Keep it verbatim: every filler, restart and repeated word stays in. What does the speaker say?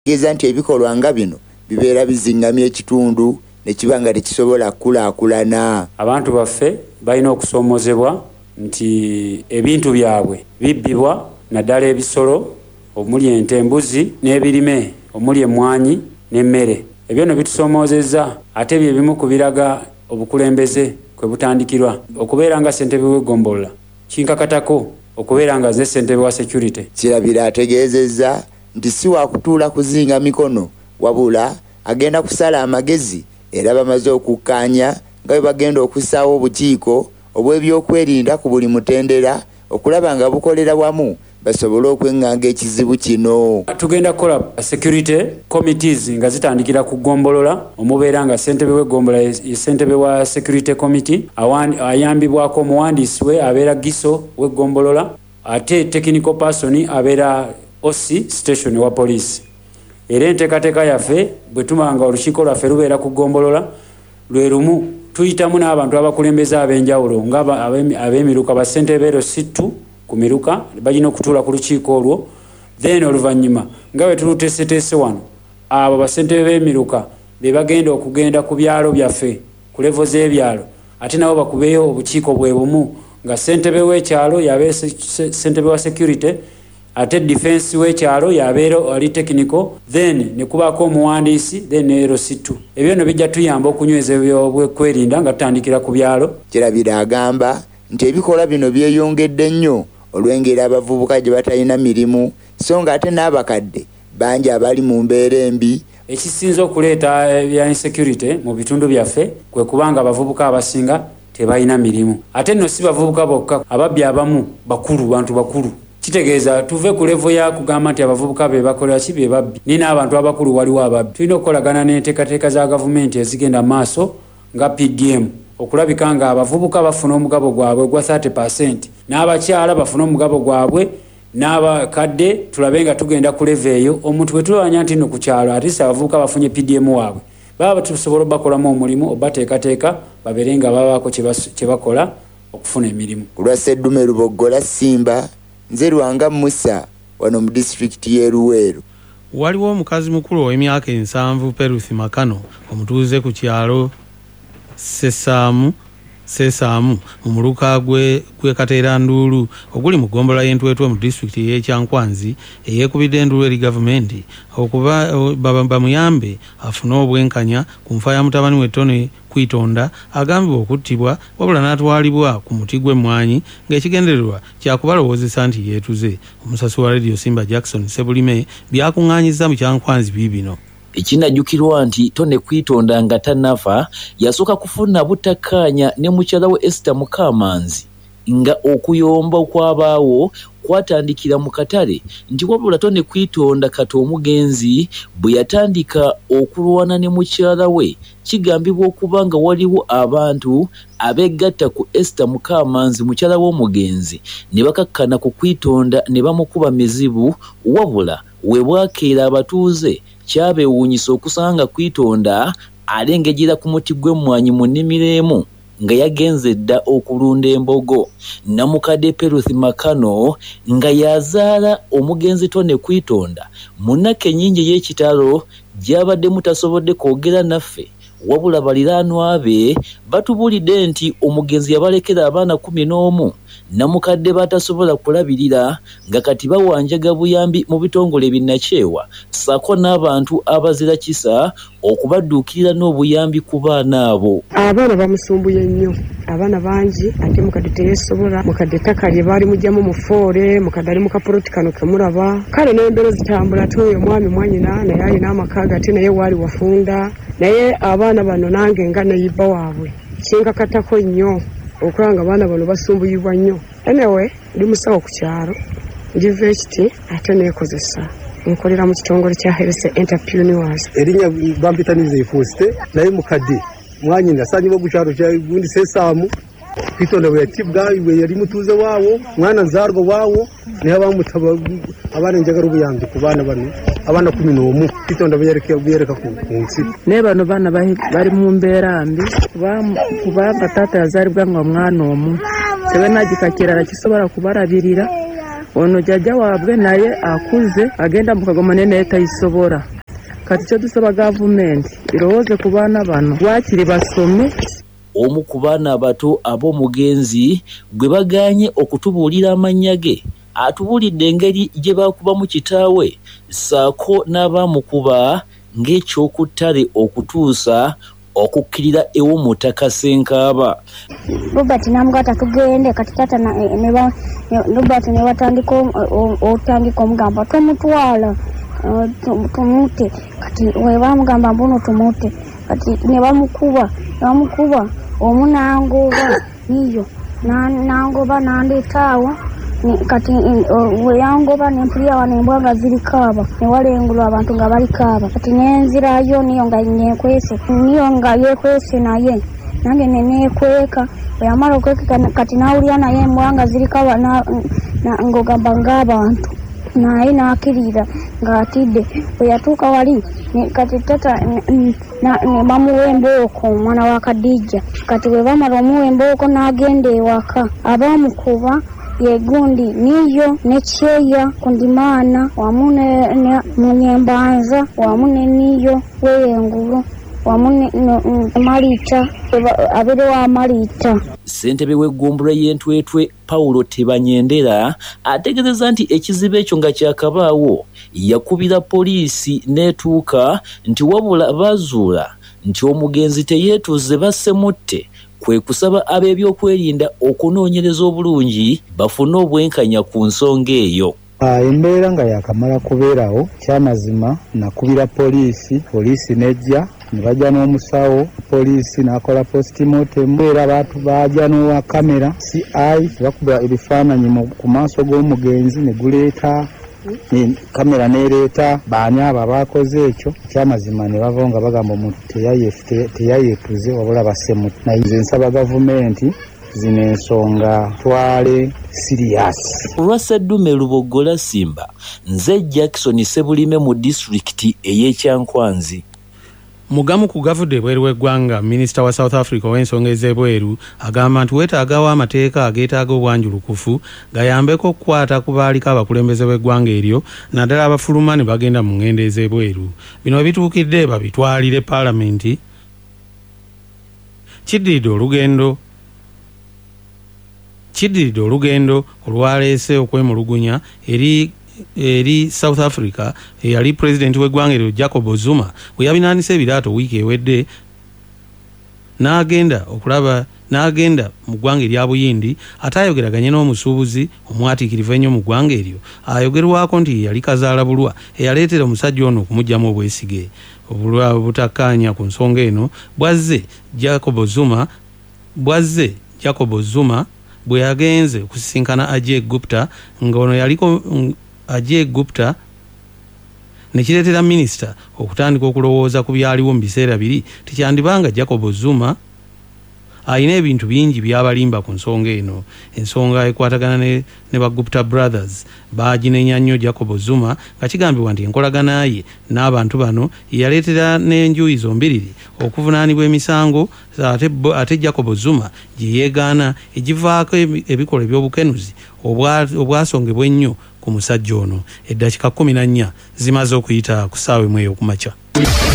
geza nti ebikolwa nga bino bibeera bizingamya ekitundu ne kiba nga tekisobola kulaakulana. Abantu baffe balina okusoomozebwa nti ebintu byabwe bibbibwa naddala ebisolo omuli ente, embuzi n'ebirime omuli emmwanyi n'emmere. Ebyo no bitusoomozezza ate bye bimu ku biraga obukulembeze kwe butandikirwa okubeera nga ssentebe w'eggombolola kinkakatako okubeera nga ze ssentebe wa security. Kirabira ategeezezza nti si wakutuula kuzinga mikono wabula agenda kusala amagezi era bamaze okukkaanya nga bwe bagenda okussaawo obukiiko obw'ebyokwerinda ku buli mutendera okulaba nga bukolera wamu basobole okweŋŋanga ekizibu kino. Tugenda kukola security committees nga zitandikira ku ggombolola omubeera nga ssentebe w'eggombolola ye ssentebe wa security committee ayambibwako omuwandiisi we abeera giso w'eggombolola ate technical person abeera O C station wa police. Era enteekateeka yaffe bwe tumanga olukiiko lwaffe lubeera ku ggombolola lwe lumu tuyitamu n'abantu abakulembeze ab'enjawulo nga ab'emiruka bassentebe sittu ku miruka balina okutuula ku lukiiko olwo, then oluvannyuma nga bwe tuluteeseteese wano abo bassentebe b'emiruka be bagenda okugenda ku byalo byaffe ku levo z'ebyalo ate nabo bakubeeyo obukiiko bwe bumu nga ssentebe w'ekyalo yabeera ssentebe wa security ate defense w'ekyalo yabeera ali technical, then ne kubaako omuwandiisi, then ne ero sittu. Ebyo no bijja tuyamba okunyweza ebyobwekwerinda nga tutandikira ku byalo. Kirabira agamba nti ebikola bino byeyongedde nnyo olw'engeri abavubuka gye batalina mirimu so nga ate n'abakadde bangi abali mu mbeera embi. Ekisinza okuleeta ebya insecurity mu bitundu byaffe kwe kubanga abavubuka abasinga tebalina mirimu. Ate nno si bavubuka bokka, ababbi abamu bakulu, bantu bakulu. Kitegeeza tuve ku levo ya kugamba nti abavubuka be bakola ki be babbi. Nina abantu abakulu waliwo ababbi. Tulina okukolagana n'enteekateeka za gavumenti ezigenda maaso nga P D M okulabika nga abavubuka bafuna omugabo gwabwe gwa thirty percent n'abakyala bafuna omugabo gwabwe n'abakadde tulabe nga tugenda ku levo eyo. Omuntu bwe tulwanya nti no ku kyalo ate abavubuka bafunye P D M waabwe baba tusobola bakolamu omulimu obateekateeka babeere nga babaako kye bakola okufuna emirimu. Ku lwa Sseddume Luboggola Simba, nze Lwanga Musa wano mu disitulikiti y'e Luweero. Waliwo omukazi mukulu ow'emyaka ensanvu Peruth Makano omutuuze ku kyalo Sesaamu Sesaamu mu muluka gwe gwe Kateeranduulu oguli mu ggombolola y'Entwetwe mu disitulikiti y'e Kyankwanzi eyeekubidde enduulu eri gavumenti okuba bamuyambe afune obwenkanya ku nfa ya mutabani we Tony Kwitonda agambibwa okuttibwa wabula n'atwalibwa ku muti gw'emmwanyi ng'ekigendererwa kyakubalowoozesa nti yeetuze. Omusasi wa Radio Simba Jackson Sebulime byakuŋŋaanyizza mu Kyankwanzi biibino. Ekinajjukirwa nti Tony Kwitonda nga tannafa yasooka kufuna butakkaanya ne mukyala we Esther Mukamanzi nga okuyomba okwabaawo kwatandikira mu katale nti wabula Tony Kwitonda kati omugenzi bwe yatandika okulwana ne mukyala we kigambibwa okuba nga waliwo abantu abegatta ku Esther Mukamanzi mukyala w'omugenzi ne bakakkana ku Kwitonda ne bamukuba mizibu wabula we bwakeera abatuuze kyabeewuunyisa okusanga Kwitonda alengejera ku muti gw'emmwanyi mu nnimiro emu nga yagenze dda okulunda embogo. Namukadde Peruth Makano nga yazaala omugenzi Tony Kwitonda mu nnaka ennyingi y'ekitalo gy'abadde mutasobodde kwogera naffe wabula baliraanwa be batubulidde nti omugenzi yabalekera abaana kumi n'omu namukadde batasobola kulabirira nga kati bawanjaga buyambi mu bitongole binnakyewa ssaako n'abantu abazira kisa okubadduukirira n'obuyambi ku baana abo. Abaana bamusumbuye nnyo, abaana bangi ate mukadde teyeesobola, mukadde ettaka lye baali mugyamu mu foore, mukadde ali mu kapoloti kano kemulaba. Kale n'embeera zitambula ate oyo mwami mwanyina naye alina amakaaga ate naye waali wafunda naye abaana bano nange nga neyibba waabwe kinkakatako nnyo okulaba nga abaana bano basumbuyibwa nnyo. Anyway, ndi musawo ku kyalo njiva ekiti ate neekozesa nkolera mu kitongole kya Health Entrepreneurs. Erinya bampitanize Foste naye mukadde mwanyina sanyiwa ku kyalo kya gundi Sesaamu Kwitonda bwe yatibwa bwe yali mutuuze waawo mwana nzaarwa waawo naye abamutaba abaana njagala obuyambi ku baana bano abaana kumi n'omu Kwitonda bwe yereka ku nsi naye bano baana bali mu mbeera mbi kuba bataata yazaalibwa nga mwana omu tebanagika kirala kisobola kubalabirira ono jjajja waabwe naye akuze agenda mu kagoma naye naye tayisobora. Kati kyo tusaba gavumenti irowooze ku baana bano waakiri basome. Omu ku baana abato ab'omugenzi gwe bagaanye okutubuulira amannya ge atubuulidde engeri gye baakubamu kitaawe ssaako n'abaamukuba ng'ekyokuttale okutuusa okukkirira ew'omutaka Ssenkaaba. Robert namugata tugende kati tata ne Robert ne batandika otandika omugamba tomutwala tumute kati we bamugamba mbuno tumute kati ne bamukuba bamukuba omunangoba niyo nangoba nandetaawo kati we yangoba nempulira wano embwanga ziri kaaba ne walengulwa abantu nga bali kaaba kati nenzirayo niyo nga nyekwese niyo nga yekwese naye nange nenekweka yamala okweka kati nawulira naye embwanga ziri kaaba ngogamba ng'abantu naye nakirira ng'atidde bwe yatuuka wali kati tata ne bamuwa embooko omwana wa Kadijja kati bwe bamala omuwa embooko n'agenda ewaka abaamukuba yegundi niyo ne Kyeya Kundimana wamu ne Munyembanza wamu ne niyo weyengulu wamu ne Malita abere wa Malita. Ssentebe w'eggombolola y'Entwetwe Paulo Tebanyendera ategeezezza nti ekizibu ekyo nga kyakabaawo yakubira poliisi n'etuuka nti wabula bazuula nti omugenzi teyeetuuze bassemutte kwe kusaba ab'ebyokwerinda okunoonyereza obulungi bafune obwenkanya ku nsonga eyo. Embeera nga yakamala kubeerawo kyamazima nakubira poliisi poliisi nejja ne bajja n'omusawo poliisi n'akola postmortem era abantu bajja n'owa kamera C I bakuba ebifaananyi ku maaso g'omugenzi ne guleeta kamera neereeta baani abo abakoze ekyo kyamazima ne bava nga bagamba omuntu teyayeetuze wabula bassemu. Naye nze nsaba gavumenti zino ensonga twale siriyasi. Olwa Sseddume Lubogola Simba, nze Jackson Sebulime mu disitulikiti ey'Ekyankwanzi. Mugamu ku gavudde ebweru w'eggwanga minisita wa South Africa w'ensonga ez'ebweru agamba nti weetaagawo amateeka ageetaaga obwanjulukufu gayambeko okukwata ku baaliko abakulembeze b'eggwanga eryo naddala abafuluma ne bagenda mu ngendo ez'ebweru. Bino bituukidde babitwalire paalamenti kiddiridde olugendo kiddiridde olugendo olwaleese okwemulugunya eri eri South Africa eyali president w'eggwanga eryo Jacob Zuma bwe yabinaanisa ebiraato wiiki ewedde n'agenda okulaba n'agenda mu ggwanga erya Buyindi ate ayogeraganye n'omusuubuzi omwatiikirivu ennyo mu ggwanga eryo ayogerwako nti yali kazaala bulwa eyaleetera omusajja ono okumugyamu obwesige. Obulwa butakkaanya ku nsonga eno bwazze Jacob Zuma bwazze Jacob Zuma bwe yagenze okusisinkana Ajay Gupta ng'ono yaliko Ajay Gupta ne kireetera minisita okutandika okulowooza ku byaliwo mu biseera biri tikyandibanga Jacob Zuma ayina ebintu bingi byabalimba ku nsonga eno. Ensonga ekwatagana ne, ne ba Gupta Brothers baaginenya nnyo Jacob Zuma nga kigambibwa nti enkolagana ye n'abantu bano yaleetera n'enjuyi zombiriri okuvunaanibwa emisango ate, ate Jacob Zuma gye yeegaana egivaako ebikola ebyobukenuzi obwasongebwa ennyo ku musajja ono. Eddakiika kumi na nnya zimaze okuyita ku ssaawa emu eyo ku makya.